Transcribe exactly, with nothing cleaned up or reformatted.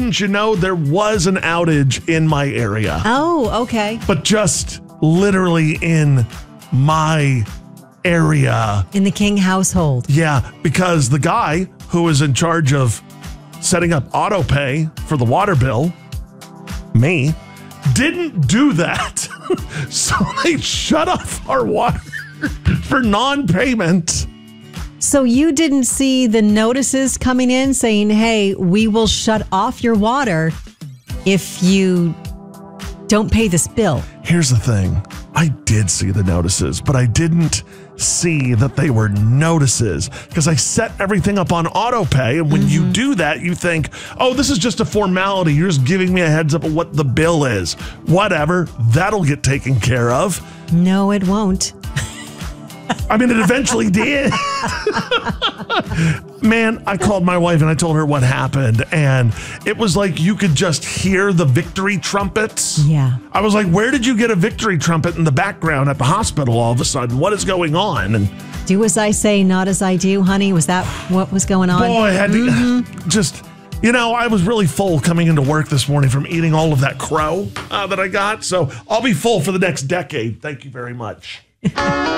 wouldn't you know, there was an outage in my area. Oh, okay. But just literally in my area. In the King household. Yeah, because the guy who was in charge of setting up auto pay for the water bill, me, didn't do that. So they shut off our water for non-payment. So you didn't see the notices coming in saying, hey, we will shut off your water if you don't pay this bill. Here's the thing. I did see the notices, but I didn't see that they were notices because I set everything up on auto pay. And when mm-hmm. you do that, you think, oh, this is just a formality. You're just giving me a heads up of what the bill is. Whatever. That'll get taken care of. No, it won't. I mean, it eventually did. Man, I called my wife and I told her what happened. And it was like you could just hear the victory trumpets. Yeah. I was like, where did you get a victory trumpet in the background at the hospital all of a sudden? What is going on? And do as I say, not as I do, honey. Was that what was going on? Boy, I had to mm-hmm. just... You know, I was really full coming into work this morning from eating all of that crow uh, that I got. So I'll be full for the next decade. Thank you very much.